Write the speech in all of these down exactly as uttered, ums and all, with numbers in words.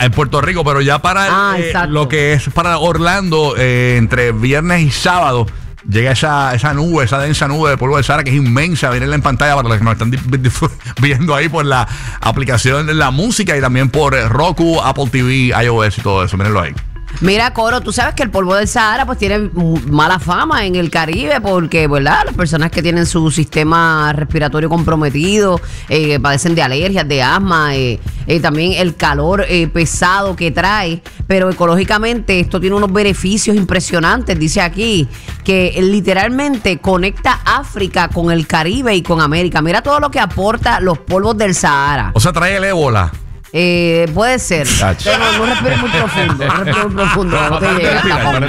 en Puerto Rico, pero ya para ah, eh, lo que es para Orlando, eh, entre viernes y sábado, llega esa, esa nube, esa densa nube de polvo del Sahara que es inmensa. Mírenla en pantalla para los que nos están viendo ahí por la aplicación de la música y también por Roku, Apple T V, iOS y todo eso. Mírenlo ahí. Mira, Coro, tú sabes que el polvo del Sahara pues tiene mala fama en el Caribe porque, ¿verdad? Las personas que tienen su sistema respiratorio comprometido, eh, padecen de alergias, de asma, eh, eh, también el calor eh, pesado que trae, pero ecológicamente esto tiene unos beneficios impresionantes, dice aquí, que literalmente conecta África con el Caribe y con América. Mira todo lo que aporta los polvos del Sahara. O sea, trae el ébola. Eh, puede ser. Pero no, no respires muy profundo. No respires muy profundo. No, no te llega.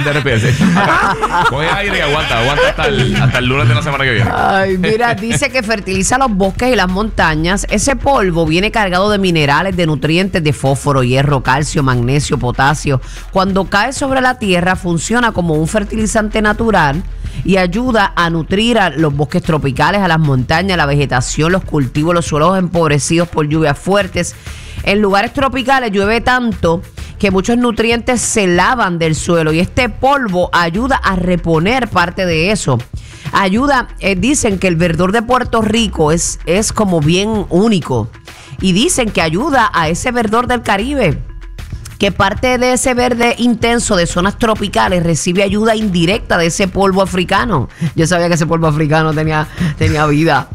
Coge aire y aguanta. Aguanta hasta el, hasta el lunes de la semana que viene. Ay, mira, dice que fertiliza los bosques y las montañas. Ese polvo viene cargado de minerales, de nutrientes, de fósforo, hierro, calcio, magnesio, potasio. Cuando cae sobre la tierra, funciona como un fertilizante natural y ayuda a nutrir a los bosques tropicales, a las montañas, la vegetación, los cultivos, los suelos empobrecidos por lluvias fuertes. En lugares tropicales llueve tanto que muchos nutrientes se lavan del suelo y este polvo ayuda a reponer parte de eso. Ayuda, eh, dicen que el verdor de Puerto Rico es, es como bien único y dicen que ayuda a ese verdor del Caribe, que parte de ese verde intenso de zonas tropicales recibe ayuda indirecta de ese polvo africano. Yo sabía que ese polvo africano tenía, tenía vida.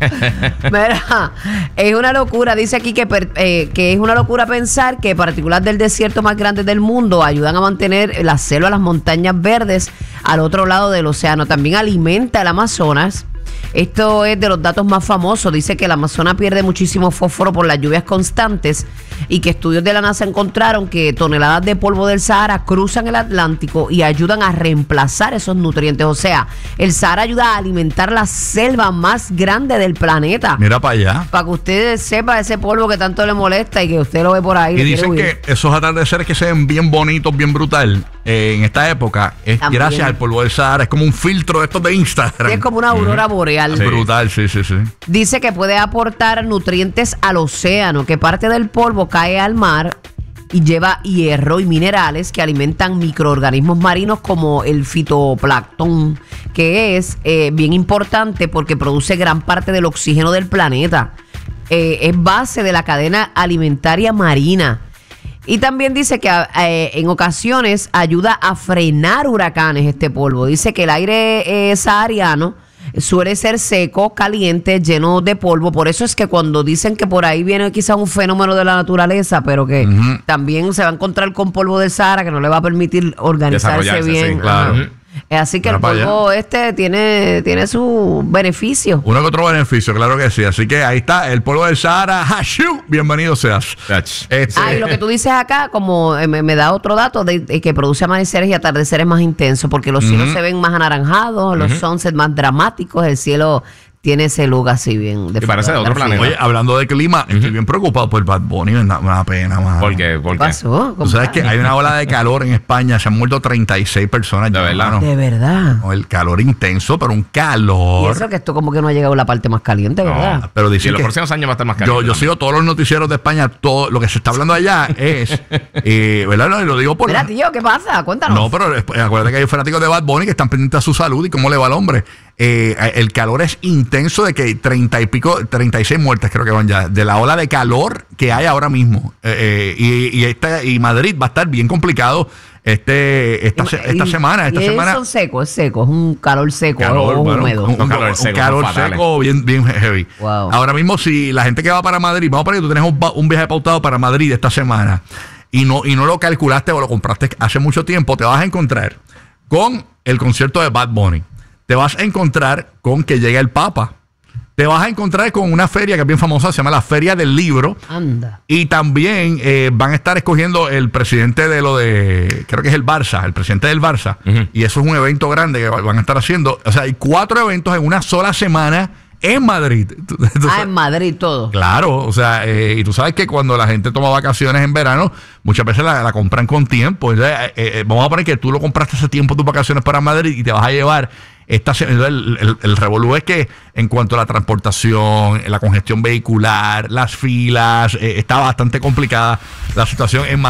Mira, es una locura, dice aquí que, eh, que es una locura pensar que partículas del desierto más grandes del mundo ayudan a mantener la selva, las montañas verdes al otro lado del océano. También alimenta el Amazonas. Esto es de los datos más famosos. Dice que el Amazonas pierde muchísimo fósforo por las lluvias constantes y que estudios de la NASA encontraron que toneladas de polvo del Sahara cruzan el Atlántico y ayudan a reemplazar esos nutrientes. O sea, el Sahara ayuda a alimentar la selva más grande del planeta. Mira para allá. Para que usted sepa ese polvo que tanto le molesta y que usted lo ve por ahí. Y dicen que esos atardeceres que se ven bien bonitos, bien brutal, eh, en esta época, es también gracias al polvo del Sahara. Es como un filtro de estos de Instagram. Sí, es como una aurora uh-huh. boreal. Sí. Brutal, sí, sí, sí. Dice que puede aportar nutrientes al océano, que parte del polvo cae al mar y lleva hierro y minerales que alimentan microorganismos marinos como el fitoplancton, que es eh, bien importante porque produce gran parte del oxígeno del planeta. Eh, es base de la cadena alimentaria marina. Y también dice que eh, en ocasiones ayuda a frenar huracanes este polvo. Dice que el aire eh, sahariano suele ser seco, caliente, lleno de polvo. Por eso es que cuando dicen que por ahí viene quizás un fenómeno de la naturaleza, pero que uh-huh. también se va a encontrar con polvo del Sahara que no le va a permitir organizarse bien. Sí, claro. Uh-huh. Así que el polvo este tiene, tiene su beneficio. Uno que otro beneficio, claro que sí. Así que ahí está, el polvo del Sahara. ¡Hashu! Bienvenido seas. Este... Ah, y lo que tú dices acá, como eh, me, me da otro dato, de, de que produce amaneceres y atardeceres más intensos, porque los uh-huh. cielos se ven más anaranjados, uh-huh. los sunsets más dramáticos, el cielo tiene ese look así bien. De parece de otro planeta. Oye, hablando de clima, uh-huh. estoy bien preocupado por Bad Bunny. Me da una pena, man. ¿Por qué? ¿Por qué? pasó? Tú sabes que hay una ola de calor en España. Se han muerto treinta y seis personas. De verdad. ¿no? De verdad. No, el calor intenso, pero un calor. Y eso que esto como que no ha llegado a la parte más caliente, ¿verdad? No, pero dicen y en los que próximos años va a estar más caliente. Yo, yo sigo todos los noticieros de España. Todo lo que se está hablando allá es, eh, ¿verdad? Lo, lo digo por. Mira, tío, ¿qué pasa? Cuéntanos. No, pero acuérdate que hay fanáticos de Bad Bunny que están pendientes a su salud y cómo le va al hombre. Eh, el calor es intenso, de que treinta y pico, treinta y seis muertes creo que van ya, de la ola de calor que hay ahora mismo. Eh, eh, y, y, esta, y Madrid va a estar bien complicado este esta, y, esta y, semana. Esta y semana son secos, es seco, es un calor seco, calor, o bueno, húmedo. Un, un, un, calor seco, un calor seco bien, bien heavy. Wow. Ahora mismo, si la gente que va para Madrid, vamos a poner que tú tienes un, un viaje pautado para Madrid esta semana y no, y no lo calculaste o lo compraste hace mucho tiempo, te vas a encontrar con el concierto de Bad Bunny. Te vas a encontrar con que llega el Papa. Te vas a encontrar con una feria que es bien famosa, se llama la Feria del Libro. Anda. Y también eh, van a estar escogiendo el presidente de lo de, creo que es el Barça, el presidente del Barça. Uh-huh. Y eso es un evento grande que van a estar haciendo. O sea, hay cuatro eventos en una sola semana en Madrid. ¿Tú, tú ah, sabes? en Madrid todo. Claro, o sea, eh, y tú sabes que cuando la gente toma vacaciones en verano, muchas veces la, la compran con tiempo. Entonces, eh, eh, vamos a poner que tú lo compraste hace tiempo tus vacaciones para Madrid y te vas a llevar esta el, el, el revolú es que en cuanto a la transportación, la congestión vehicular, las filas, eh, está bastante complicada la situación en Madrid.